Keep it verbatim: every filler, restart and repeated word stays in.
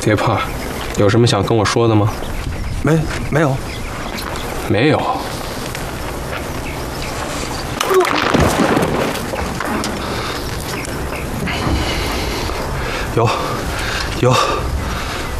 别怕，有什么想跟我说的吗？ 没，没有， 没有。有，有。